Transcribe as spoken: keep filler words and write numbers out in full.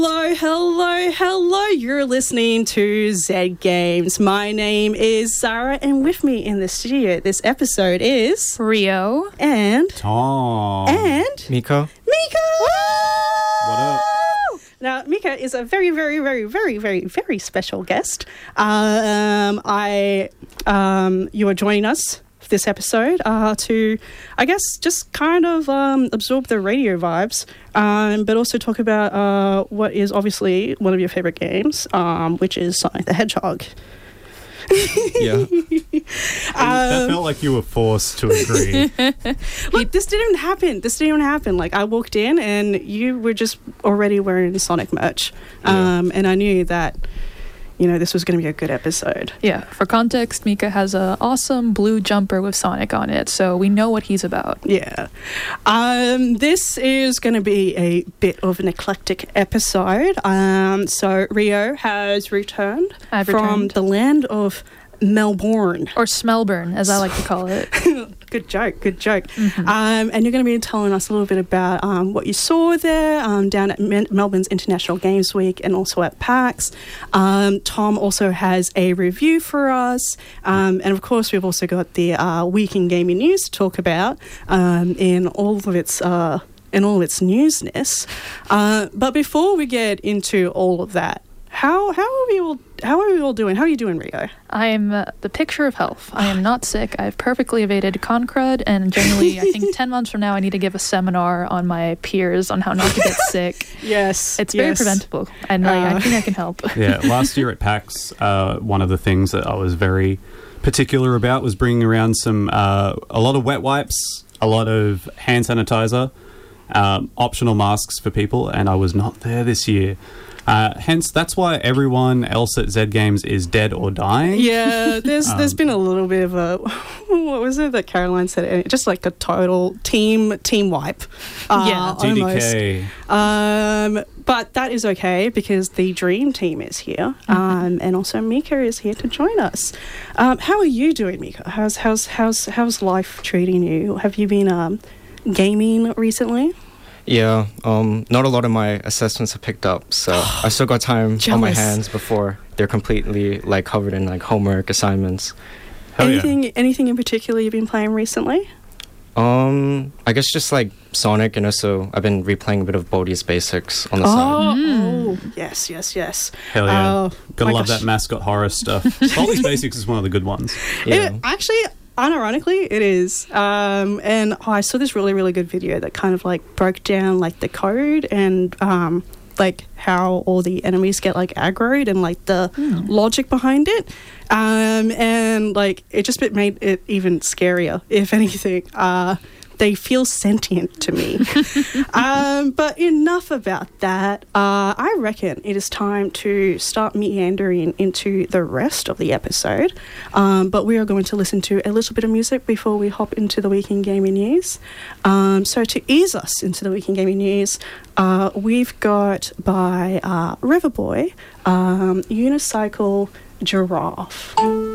Hello, hello, hello. You're listening to Z Games. My name is Zara, and with me in the studio this episode is Rio and Tom and Miko. Mika. What up? Now, Mika is a very, very, very, very, very, very special guest. Um, I, um, you are joining us for this episode uh, to, I guess, just kind of um, absorb the radio vibes, um, but also talk about uh, what is obviously one of your favorite games, um, which is Sonic the Hedgehog. Yeah. That felt like you were forced to agree. Look, this didn't happen. This didn't even happen. Like, I walked in and you were just already wearing Sonic merch. Um, Yeah. and I knew that, you know, this was going to be a good episode. Yeah, for context, Mika has an awesome blue jumper with Sonic on it, so we know what he's about. Yeah. Um, this is going to be a bit of an eclectic episode. Um, so Rio has returned I've from returned. the land of Melbourne. Or Smellburn, as I like to call it. Good joke, good joke. Mm-hmm. Um, and you're going to be telling us a little bit about um, what you saw there um, down at Men- Melbourne's International Games Week and also at PAX. Um, Tom also has a review for us. Um, and of course, we've also got the uh, Week in Gaming News to talk about um, in all of its... Uh, in all of its newsness. Uh, but before we get into all of that, How how are we all how are we all doing? How are you doing, Rio? I am uh, the picture of health. I am not sick. I've perfectly evaded Concrud, and generally, I think ten months from now, I need to give a seminar on my peers on how not to get sick. Yes, It's very yes. preventable, and like, Uh, I think I can help. Yeah, last year at PAX, uh, one of the things that I was very particular about was bringing around some uh, a lot of wet wipes, a lot of hand sanitizer, um, optional masks for people, and I was not there this year. Uh, hence, that's why everyone else at Z Games is dead or dying. Yeah, there's Um, there's been a little bit of a what was it that Caroline said? Just like a total team team wipe. Uh, Yeah. T D almost. K. Um, but that is okay because the dream team is here, um, and also Mika is here to join us. Um, how are you doing, Mika? How's how's how's how's life treating you? Have you been um, gaming recently? Yeah, um, not a lot of my assessments have picked up, so I still got time on my Jealous. hands before they're completely like covered in like homework assignments. Hell yeah. anything anything in particular you've been playing recently? Um, I guess just like Sonic, and also I've been replaying a bit of Bodhi's Basics on the side. Oh, yes, yes, yes. Hell yeah. Oh, Gotta my love gosh. that mascot horror stuff. Baldi's Basics is one of the good ones. Yeah. It, actually, unironically, it is. Um, and oh, I saw this really, really good video that kind of like broke down like the code and um, like how all the enemies get like aggroed and like the logic behind it. Um, and like it just it made it even scarier, if anything. Uh, they feel sentient to me. um, but enough about that. Uh, I reckon it is time to start meandering into the rest of the episode. Um, but we are going to listen to a little bit of music before we hop into the Week in Gaming News. Um, so to ease us into the Week in Gaming News, uh, we've got by uh, Riverboy, um, Unicycle Giraffe.